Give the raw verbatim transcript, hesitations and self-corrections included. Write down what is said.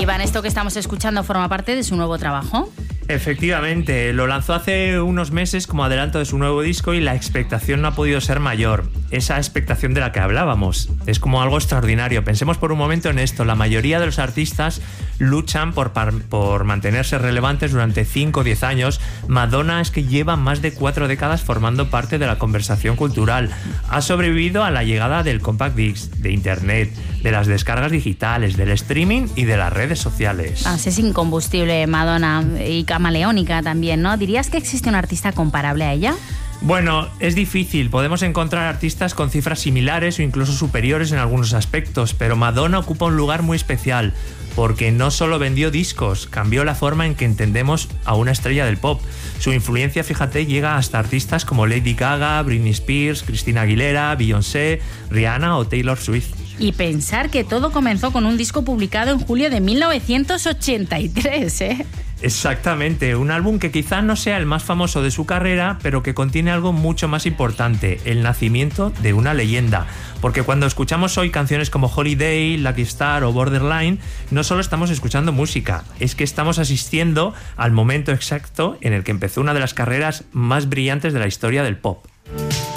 Iván, esto que estamos escuchando forma parte de su nuevo trabajo. Efectivamente, lo lanzó hace unos meses como adelanto de su nuevo disco y la expectación no ha podido ser mayor. Esa expectación de la que hablábamos es como algo extraordinario. Pensemos por un momento en esto. La mayoría de los artistas luchan por, por mantenerse relevantes durante cinco o diez años. Madonna es que lleva más de cuatro décadas formando parte de la conversación cultural. Ha sobrevivido a la llegada del compact disc, de internet, de las descargas digitales, del streaming y de las redes sociales. Ah, es incombustible, Madonna, y camaleónica también, ¿no? ¿Dirías que existe un artista comparable a ella? Bueno, es difícil. Podemos encontrar artistas con cifras similares o incluso superiores en algunos aspectos, pero Madonna ocupa un lugar muy especial porque no solo vendió discos, cambió la forma en que entendemos a una estrella del pop. Su influencia, fíjate, llega hasta artistas como Lady Gaga, Britney Spears, Christina Aguilera, Beyoncé, Rihanna o Taylor Swift. Y pensar que todo comenzó con un disco publicado en julio de mil novecientos ochenta y tres, ¿eh? Exactamente, un álbum que quizá no sea el más famoso de su carrera, pero que contiene algo mucho más importante, el nacimiento de una leyenda. Porque cuando escuchamos hoy canciones como Holiday, Lucky Star o Borderline, no solo estamos escuchando música, es que estamos asistiendo al momento exacto en el que empezó una de las carreras más brillantes de la historia del pop.